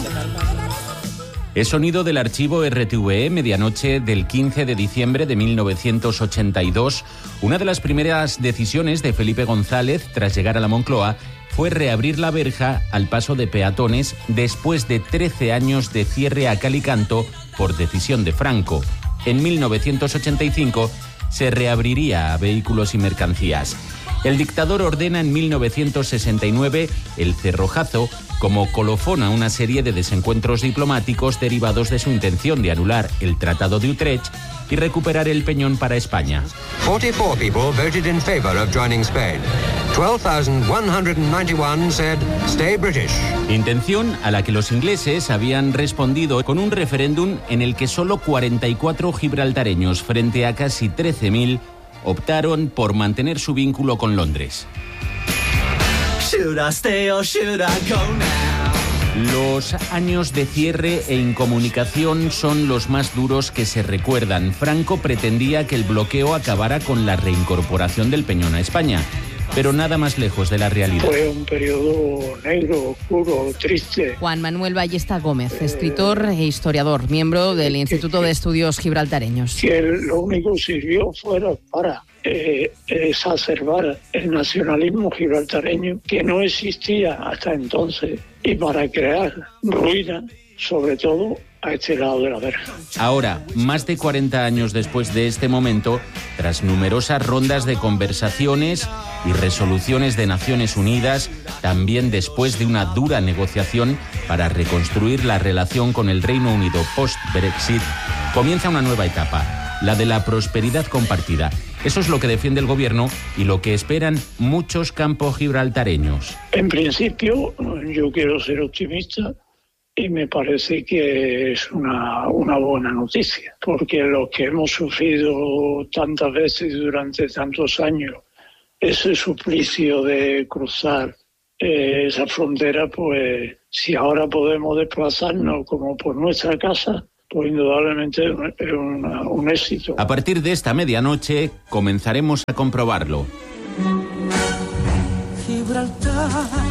Es sonido del archivo R T V E, medianoche del quince de diciembre de mil novecientos ochenta y dos. Una de las primeras decisiones de Felipe González tras llegar a la Moncloa fue reabrir la verja al paso de peatones después de trece años de cierre a cal y canto por decisión de Franco. En mil novecientos ochenta y cinco se reabriría a vehículos y mercancías. El dictador ordena en mil novecientos sesenta y nueve el cerrojazo como colofón a una serie de desencuentros diplomáticos derivados de su intención de anular el Tratado de Utrecht y recuperar el Peñón para España. cuarenta y cuatro people voted in favor of joining Spain. twelve thousand one hundred ninety-one said stay British. Intención a la que los ingleses habían respondido con un referéndum en el que solo cuarenta y cuatro gibraltareños frente a casi trece mil optaron por mantener su vínculo con Londres. Should I stay or should I go now? Los años de cierre e incomunicación son los más duros que se recuerdan. Franco pretendía que el bloqueo acabara con la reincorporación del Peñón a España, pero nada más lejos de la realidad. Fue un periodo negro, oscuro, triste. Juan Manuel Ballesta Gómez, escritor e historiador, miembro del Instituto de Estudios Gibraltareños. Que lo único que sirvió fuera para eh, exacerbar el nacionalismo gibraltareño que no existía hasta entonces y para crear ruina, sobre todo a este lado de la verja. Ahora, más de cuarenta años después de este momento, tras numerosas rondas de conversaciones y resoluciones de Naciones Unidas, también después de una dura negociación para reconstruir la relación con el Reino Unido post-Brexit, comienza una nueva etapa, la de la prosperidad compartida. Eso es lo que defiende el gobierno y lo que esperan muchos campo-gibraltareños. En principio, yo quiero ser optimista y me parece que es una, una buena noticia, porque lo que hemos sufrido tantas veces durante tantos años, ese suplicio de cruzar eh, esa frontera, pues si ahora podemos desplazarnos como por nuestra casa, pues indudablemente es una, un éxito. A partir de esta medianoche comenzaremos a comprobarlo. Gibraltar,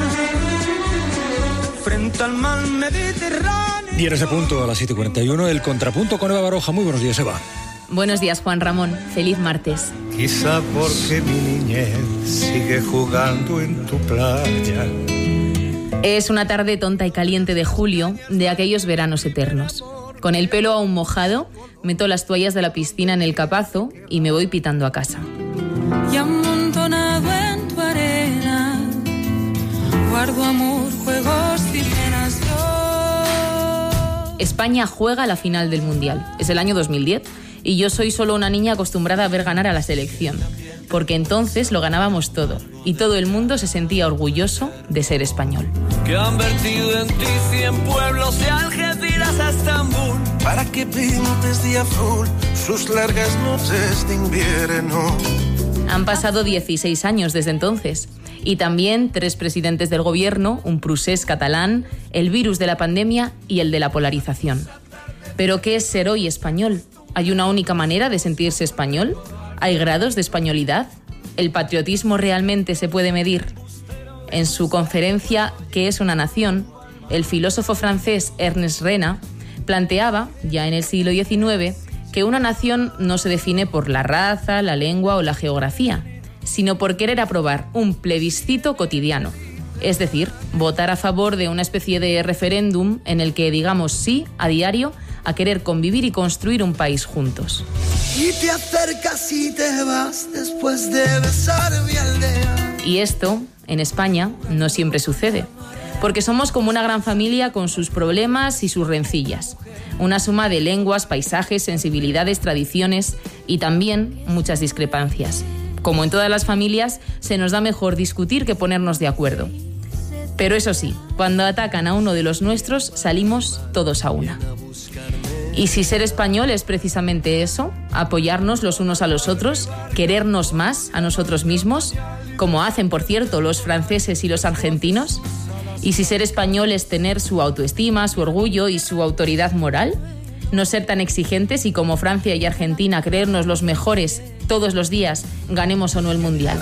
frente al mar Mediterráneo. Y en ese punto, a las siete y cuarenta y uno, el contrapunto con Eva Baroja. Muy buenos días, Eva. Buenos días, Juan Ramón. Feliz martes. Quizá porque mi niñez sigue jugando en tu playa. Es una tarde tonta y caliente de julio, de aquellos veranos eternos. Con el pelo aún mojado, meto las toallas de la piscina en el capazo y me voy pitando a casa. Y amontonado en tu arena, guardo amor, juegos y penas yo. España juega la final del Mundial. Es el año dos mil diez y yo soy solo una niña acostumbrada a ver ganar a la selección. Porque entonces lo ganábamos todo y todo el mundo se sentía orgulloso de ser español. Que han vertido en ti cien pueblos de Algeciras a Estambul, Para que pintes de azul sus largas noches de invierno. Han pasado dieciséis años desde entonces y también tres presidentes del gobierno, un prusés catalán, el virus de la pandemia y el de la polarización. ¿Pero qué es ser hoy español? ¿Hay una única manera de sentirse español? ¿Hay grados de españolidad? ¿El patriotismo realmente se puede medir? En su conferencia ¿Qué es una nación?, el filósofo francés Ernest Renan planteaba, ya en el siglo diecinueve, que una nación no se define por la raza, la lengua o la geografía, sino por querer aprobar un plebiscito cotidiano. Es decir, votar a favor de una especie de referéndum en el que digamos sí a diario a querer convivir y construir un país juntos. y te acercas y te vas después de besar mi aldea. Y esto, en España, no siempre sucede, porque somos como una gran familia con sus problemas y sus rencillas. Una suma de lenguas, paisajes, sensibilidades, tradiciones y también muchas discrepancias. Como en todas las familias, se nos da mejor discutir que ponernos de acuerdo. Pero eso sí, cuando atacan a uno de los nuestros, salimos todos a una. Y si ser español es precisamente eso, apoyarnos los unos a los otros, querernos más a nosotros mismos, como hacen, por cierto, los franceses y los argentinos. Y si ser español es tener su autoestima, su orgullo y su autoridad moral, no ser tan exigentes y como Francia y Argentina creernos los mejores todos los días, ganemos o no el Mundial.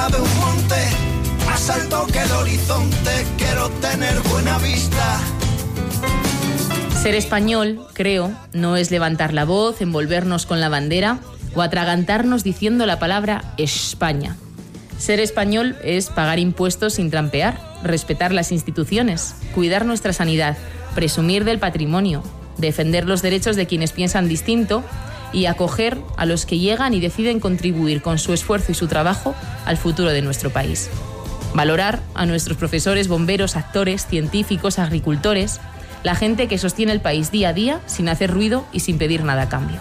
Más alto que el horizonte, quiero tener buena vista. Ser español, creo, no es levantar la voz, envolvernos con la bandera o atragantarnos diciendo la palabra España. Ser español es pagar impuestos sin trampear, respetar las instituciones, cuidar nuestra sanidad, presumir del patrimonio, defender los derechos de quienes piensan distinto y acoger a los que llegan y deciden contribuir con su esfuerzo y su trabajo al futuro de nuestro país. Valorar a nuestros profesores, bomberos, actores, científicos, agricultores, la gente que sostiene el país día a día sin hacer ruido y sin pedir nada a cambio.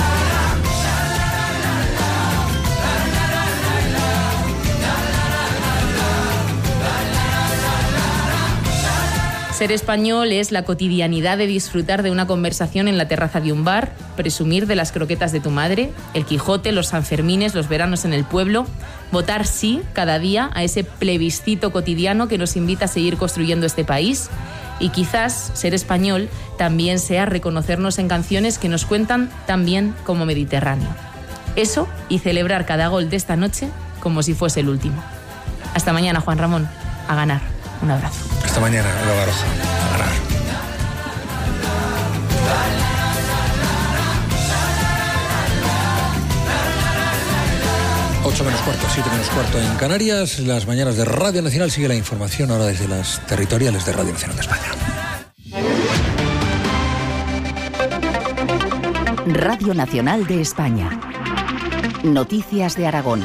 Ser español es la cotidianidad de disfrutar de una conversación en la terraza de un bar, presumir de las croquetas de tu madre, el Quijote, los Sanfermines, los veranos en el pueblo, votar sí cada día a ese plebiscito cotidiano que nos invita a seguir construyendo este país. Y quizás ser español también sea reconocernos en canciones que nos cuentan tan bien como Mediterráneo. Eso y celebrar cada gol de esta noche como si fuese el último. Hasta mañana, Juan Ramón. A ganar. Un abrazo. Hasta mañana, Eva Baroja. A ganar. ocho menos cuarto, siete menos cuarto en Canarias. Las mañanas de Radio Nacional. Sigue la información ahora desde las territoriales de Radio Nacional de España. Radio Nacional de España. Noticias de Aragón.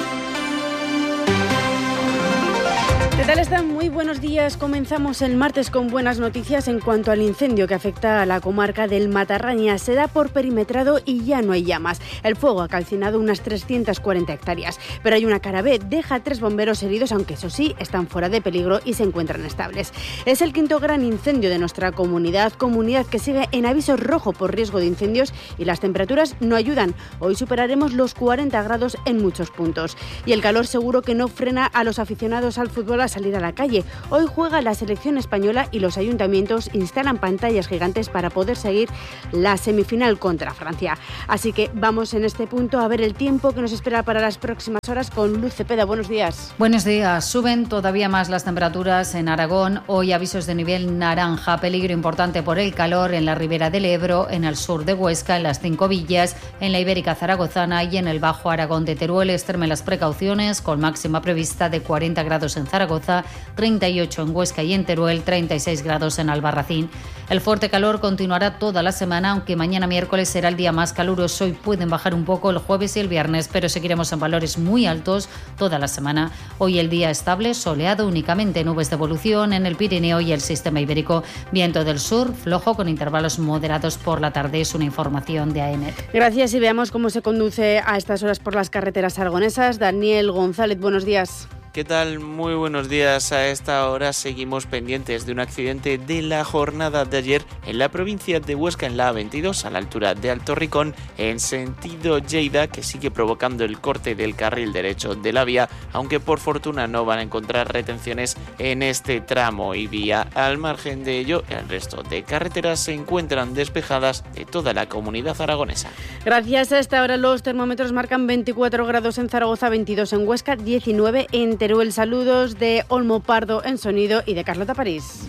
¿Qué tal están? Muy buenos días. Comenzamos el martes con buenas noticias en cuanto al incendio que afecta a la comarca del Matarraña. Se da por perimetrado y ya no hay llamas. El fuego ha calcinado unas trescientas cuarenta hectáreas, pero hay una cara B. Deja a tres bomberos heridos, aunque eso sí, están fuera de peligro y se encuentran estables. Es el quinto gran incendio de nuestra comunidad, comunidad que sigue en aviso rojo por riesgo de incendios y las temperaturas no ayudan. Hoy superaremos los cuarenta grados en muchos puntos. Y el calor seguro que no frena a los aficionados al fútbol a salir a la calle. Hoy juega la selección española y los ayuntamientos instalan pantallas gigantes para poder seguir la semifinal contra Francia. Así que vamos en este punto a ver el tiempo que nos espera para las próximas horas con Luz Cepeda. Buenos días. Buenos días. Suben todavía más las temperaturas en Aragón. Hoy avisos de nivel naranja, peligro importante por el calor en la ribera del Ebro, en el sur de Huesca, en las cinco villas, en la Ibérica Zaragozana y en el Bajo Aragón de Teruel. Extremen las precauciones con máxima prevista de cuarenta grados en Zaragoza, treinta y ocho en Huesca y en Teruel, treinta y seis grados en Albarracín. El fuerte calor continuará toda la semana, aunque mañana miércoles será el día más caluroso y pueden bajar un poco el jueves y el viernes, pero seguiremos en valores muy altos toda la semana. Hoy el día estable, soleado, únicamente nubes de evolución en el Pirineo y el sistema ibérico. Viento del sur, flojo con intervalos moderados por la tarde. Es una información de A E M E T. Gracias y veamos cómo se conduce a estas horas por las carreteras aragonesas. Daniel González, buenos días. ¿Qué tal? Muy buenos días. A esta hora seguimos pendientes de un accidente de la jornada de ayer en la provincia de Huesca, en la A veintidós, a la altura de Alto Ricón, en sentido Lleida, que sigue provocando el corte del carril derecho de la vía, aunque por fortuna no van a encontrar retenciones en este tramo y vía. Al margen de ello, el resto de carreteras se encuentran despejadas de toda la comunidad aragonesa. Gracias. A esta hora los termómetros marcan veinticuatro grados en Zaragoza, veintidós en Huesca, diecinueve en Teruel. Saludos de Olmo Pardo en sonido y de Carlota París.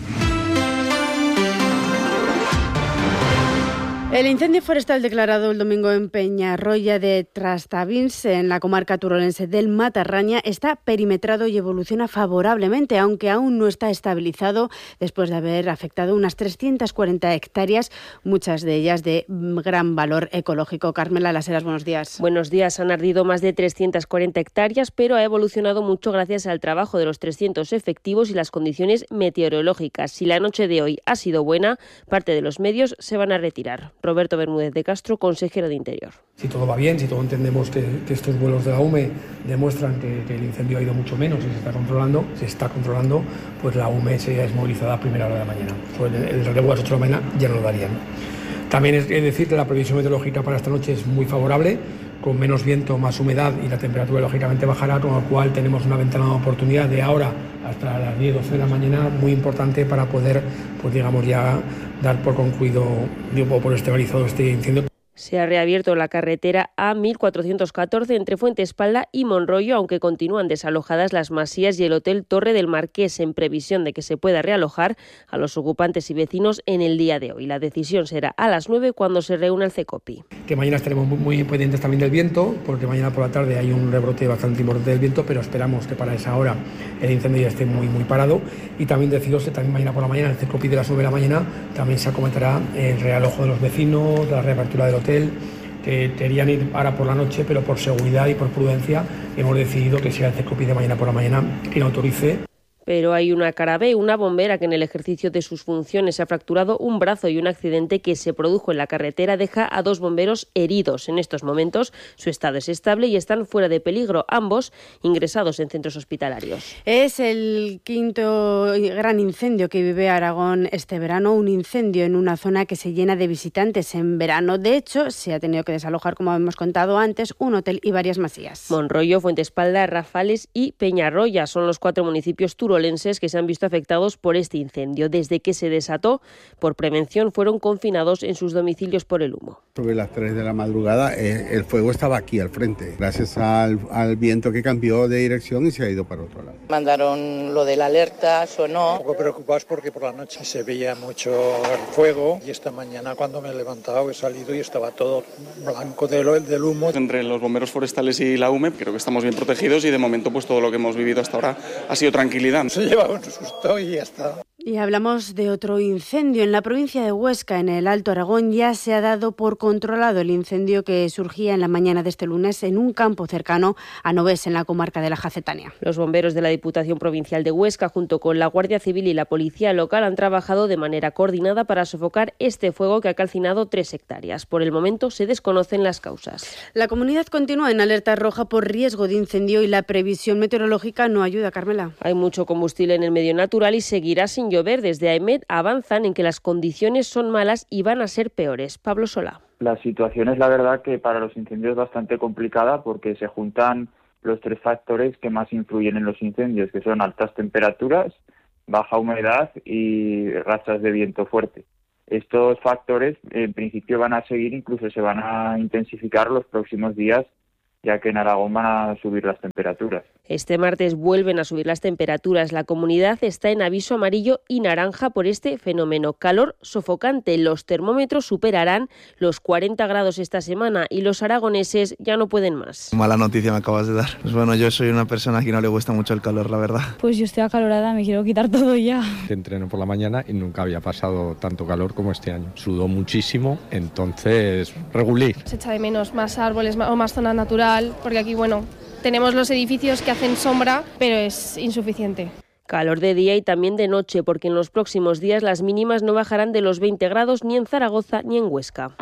El incendio forestal declarado el domingo en Peñarroya de Trastavins, en la comarca turolense del Matarraña, está perimetrado y evoluciona favorablemente, aunque aún no está estabilizado después de haber afectado unas trescientas cuarenta hectáreas, muchas de ellas de gran valor ecológico. Carmela Las Heras, buenos días. Buenos días. Han ardido más de trescientas cuarenta hectáreas, pero ha evolucionado mucho gracias al trabajo de los trescientos efectivos y las condiciones meteorológicas. Si la noche de hoy ha sido buena, parte de los medios se van a retirar. Roberto Bermúdez de Castro, consejero de Interior. Si todo va bien, si todos entendemos que, que estos vuelos de la U M E demuestran que, que el incendio ha ido mucho menos y se está controlando, se está controlando, pues la U M E se desmovilizada a primera hora de la mañana. Pues el, el relevo a las ocho de la mañana ya no lo darían. También es decir que la previsión meteorológica para esta noche es muy favorable, con menos viento, más humedad y la temperatura lógicamente bajará, con lo cual tenemos una ventana de oportunidad de ahora hasta las diez, doce de la mañana muy importante para poder, pues digamos, ya dar por concluido, digo, por estabilizado este incendio. Se ha reabierto la carretera A mil cuatrocientos catorce entre Fuentespalda y Monroyo, aunque continúan desalojadas las masías y el Hotel Torre del Marqués, en previsión de que se pueda realojar a los ocupantes y vecinos en el día de hoy. La decisión será a las nueve cuando se reúna el CECOPI. Que mañana estaremos muy pendientes también del viento, porque mañana por la tarde hay un rebrote bastante importante del viento, pero esperamos que para esa hora el incendio ya esté muy muy parado. Y también deciros que también mañana por la mañana, el CECOPI de las nueve de la mañana, también se acometerá el realojo de los vecinos, la reapertura del hotel, que querían ir ahora por la noche, pero por seguridad y por prudencia hemos decidido que sea el CECOPI de mañana por la mañana quien autorice. Pero hay una cara B, una bombera que en el ejercicio de sus funciones se ha fracturado un brazo y un accidente que se produjo en la carretera deja a dos bomberos heridos. En estos momentos su estado es estable y están fuera de peligro, ambos ingresados en centros hospitalarios. Es el quinto gran incendio que vive Aragón este verano, un incendio en una zona que se llena de visitantes en verano. De hecho, se ha tenido que desalojar, como hemos contado antes, un hotel y varias masías. Monroyo, Fuentespalda, Rafales y Peñarroya son los cuatro municipios turolenses urolenses que se han visto afectados por este incendio. Desde que se desató, por prevención, fueron confinados en sus domicilios por el humo. Sobre las tres de la madrugada eh, el fuego estaba aquí al frente, gracias al, al viento que cambió de dirección y se ha ido para otro lado. Mandaron lo de la alerta, sonó. Un poco preocupados porque por la noche se veía mucho el fuego y esta mañana cuando me he levantado he salido y estaba todo blanco del, del humo. Entre los bomberos forestales y la U M E creo que estamos bien protegidos y de momento pues todo lo que hemos vivido hasta ahora ha sido tranquilidad. Se lleva un susto y ya está. Y hablamos de otro incendio. En la provincia de Huesca, en el Alto Aragón, ya se ha dado por controlado el incendio que surgía en la mañana de este lunes en un campo cercano a Novés, en la comarca de la Jacetania. Los bomberos de la Diputación Provincial de Huesca, junto con la Guardia Civil y la Policía Local, han trabajado de manera coordinada para sofocar este fuego que ha calcinado tres hectáreas. Por el momento se desconocen las causas. La comunidad continúa en alerta roja por riesgo de incendio y la previsión meteorológica no ayuda, Carmela. Hay mucho combustible en el medio natural y seguirá sin llover. Desde AEMET avanzan en que las condiciones son malas y van a ser peores. Pablo Solá. La situación es la verdad que para los incendios es bastante complicada porque se juntan los tres factores que más influyen en los incendios, que son altas temperaturas, baja humedad y rachas de viento fuerte. Estos factores en principio van a seguir, incluso se van a intensificar los próximos días, ya que en Aragón van a subir las temperaturas. Este martes vuelven a subir las temperaturas. La comunidad está en aviso amarillo y naranja por este fenómeno. Calor sofocante. Los termómetros superarán los cuarenta grados esta semana y los aragoneses ya no pueden más. Mala noticia me acabas de dar. Pues bueno, yo soy una persona que no le gusta mucho el calor, la verdad. Pues yo estoy acalorada, me quiero quitar todo ya. Entreno por la mañana y nunca había pasado tanto calor como este año. Sudó muchísimo, entonces regulí. Se echa de menos más árboles o más zona natural, porque aquí, bueno, tenemos los edificios que hacen sombra, pero es insuficiente. Calor de día y también de noche, porque en los próximos días las mínimas no bajarán de los veinte grados ni en Zaragoza ni en Huesca.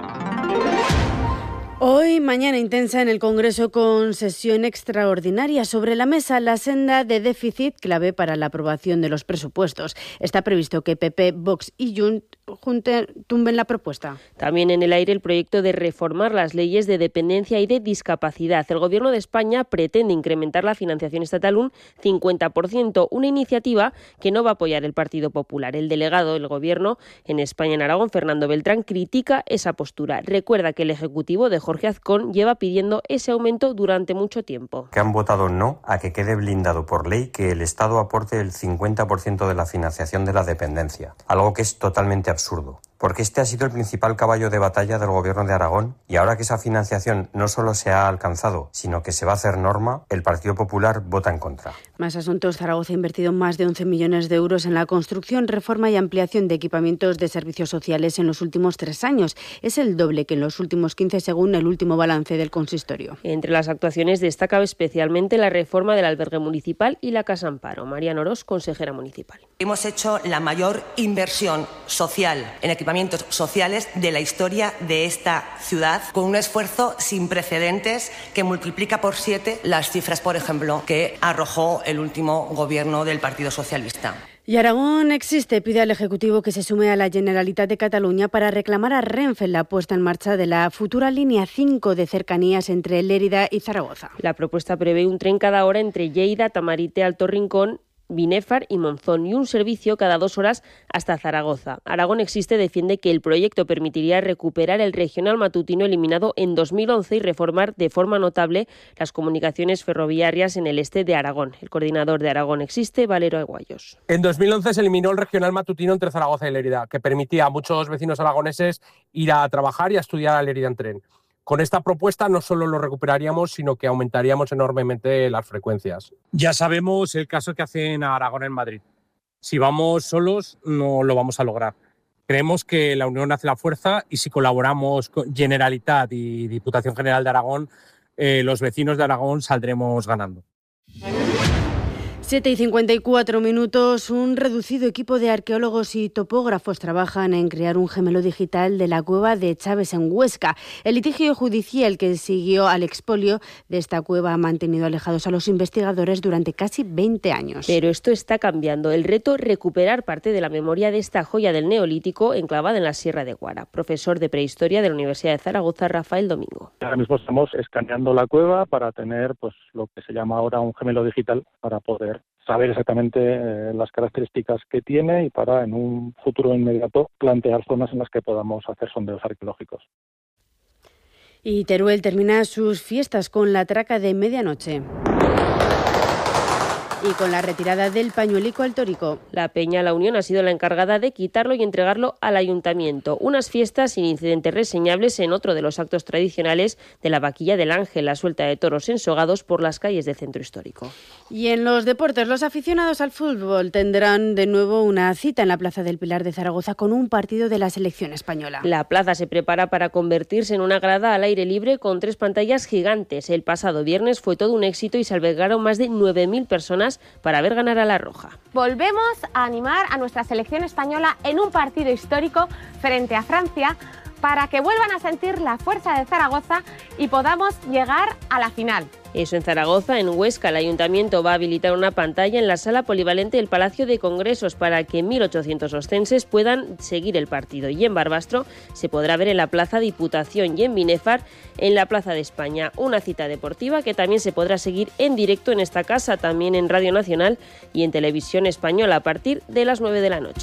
Hoy, mañana intensa en el Congreso con sesión extraordinaria. Sobre la mesa, la senda de déficit clave para la aprobación de los presupuestos. Está previsto que P P, Vox y Junts junten, tumben la propuesta. También en el aire el proyecto de reformar las leyes de dependencia y de discapacidad. El Gobierno de España pretende incrementar la financiación estatal un cincuenta por ciento, una iniciativa que no va a apoyar el Partido Popular. El delegado del Gobierno en España en Aragón, Fernando Beltrán, critica esa postura. Recuerda que el Ejecutivo de Jorge Azcón lleva pidiendo ese aumento durante mucho tiempo. Que han votado no a que quede blindado por ley que el Estado aporte el cincuenta por ciento de la financiación de la dependencia, algo que es totalmente absurdo. Porque este ha sido el principal caballo de batalla del Gobierno de Aragón y ahora que esa financiación no solo se ha alcanzado, sino que se va a hacer norma, el Partido Popular vota en contra. Más asuntos. Zaragoza ha invertido más de once millones de euros en la construcción, reforma y ampliación de equipamientos de servicios sociales en los últimos tres años. Es el doble que en los últimos quince, según el último balance del consistorio. Entre las actuaciones destaca especialmente la reforma del albergue municipal y la Casa Amparo. María Norós, consejera municipal. Hemos hecho la mayor inversión social en equipamientos sociales de la historia de esta ciudad, con un esfuerzo sin precedentes que multiplica por siete las cifras, por ejemplo, que arrojó el último gobierno del Partido Socialista. Y Aragón Existe pide al Ejecutivo que se sume a la Generalitat de Cataluña para reclamar a Renfe la puesta en marcha de la futura línea cinco de cercanías entre Lérida y Zaragoza. La propuesta prevé un tren cada hora entre Lleida, Tamarite, Alto Rincón, Binéfar y Monzón y un servicio cada dos horas hasta Zaragoza. Aragón Existe defiende que el proyecto permitiría recuperar el regional matutino eliminado en dos mil once y reformar de forma notable las comunicaciones ferroviarias en el este de Aragón. El coordinador de Aragón Existe, Valero Aguayos. En dos mil once se eliminó el regional matutino entre Zaragoza y Lérida, que permitía a muchos vecinos aragoneses ir a trabajar y a estudiar a Lérida en tren. Con esta propuesta no solo lo recuperaríamos, sino que aumentaríamos enormemente las frecuencias. Ya sabemos el caso que hacen a Aragón en Madrid. Si vamos solos, no lo vamos a lograr. Creemos que la unión hace la fuerza y si colaboramos con Generalitat y Diputación General de Aragón, eh, los vecinos de Aragón saldremos ganando. siete y cincuenta y cuatro minutos. Un reducido equipo de arqueólogos y topógrafos trabajan en crear un gemelo digital de la cueva de Chaves en Huesca. El litigio judicial que siguió al expolio de esta cueva ha mantenido alejados a los investigadores durante casi veinte años. Pero esto está cambiando. El reto es recuperar parte de la memoria de esta joya del Neolítico enclavada en la Sierra de Guara. Profesor de Prehistoria de la Universidad de Zaragoza, Rafael Domingo. Ahora mismo estamos escaneando la cueva para tener pues lo que se llama ahora un gemelo digital para poder saber exactamente eh, las características que tiene y para en un futuro inmediato plantear zonas en las que podamos hacer sondeos arqueológicos. Y Teruel termina sus fiestas con la traca de medianoche. Y con la retirada del pañuelico altórico. La Peña La Unión ha sido la encargada de quitarlo y entregarlo al ayuntamiento. Unas fiestas sin incidentes reseñables en otro de los actos tradicionales de la Vaquilla del Ángel, la suelta de toros ensogados por las calles del centro histórico. Y en los deportes, los aficionados al fútbol tendrán de nuevo una cita en la Plaza del Pilar de Zaragoza con un partido de la selección española. La plaza se prepara para convertirse en una grada al aire libre con tres pantallas gigantes. El pasado viernes fue todo un éxito y se albergaron más de nueve mil personas para ver ganar a la Roja. Volvemos a animar a nuestra selección española en un partido histórico frente a Francia para que vuelvan a sentir la fuerza de Zaragoza y podamos llegar a la final. Eso en Zaragoza. En Huesca, el Ayuntamiento va a habilitar una pantalla en la sala polivalente del Palacio de Congresos para que mil ochocientos oscenses puedan seguir el partido. Y en Barbastro se podrá ver en la Plaza Diputación y en Binefar en la Plaza de España. Una cita deportiva que también se podrá seguir en directo en esta casa, también en Radio Nacional y en Televisión Española a partir de las nueve de la noche.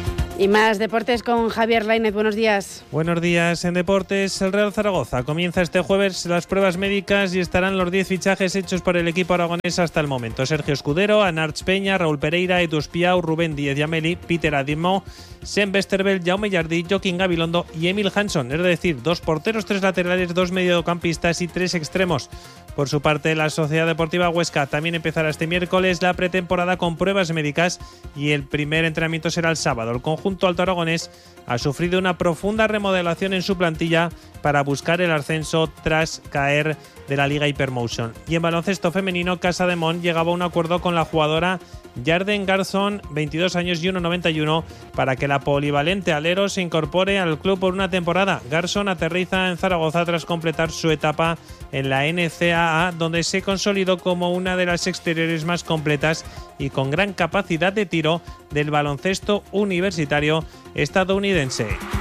Y más deportes con Javier Lainez. Buenos días. Buenos días. En deportes, el Real Zaragoza comienza este jueves las pruebas médicas y estarán los diez fichajes hechos por el equipo aragonés hasta el momento. Sergio Escudero, Anarch Peña, Raúl Pereira, Edu Espiau, Rubén Díez Yameli, Peter Adimo, Sem Westerveld, Jaume Jardí, Joaquín Gabilondo y Emil Hansson. Es decir, dos porteros, tres laterales, dos mediocampistas y tres extremos. Por su parte, la Sociedad Deportiva Huesca también empezará este miércoles la pretemporada con pruebas médicas y el primer entrenamiento será el sábado. El conjunto alto aragonés ha sufrido una profunda remodelación en su plantilla para buscar el ascenso tras caer de la Liga Hypermotion. Y en baloncesto femenino, Casademont llegaba a un acuerdo con la jugadora Yarden Garzón, veintidós años y uno noventa y uno, para que la polivalente alero se incorpore al club por una temporada. Garzón aterriza en Zaragoza tras completar su etapa en la N C A A, donde se consolidó como una de las exteriores más completas y con gran capacidad de tiro del baloncesto universitario estadounidense.